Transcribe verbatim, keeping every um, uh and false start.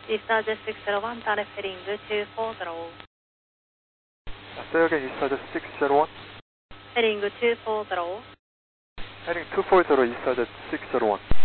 Eastern six zero one, direct heading two four zero. Say again, Eastern six zero one? Heading two four zero. Heading two four zero, Eastern six zero one.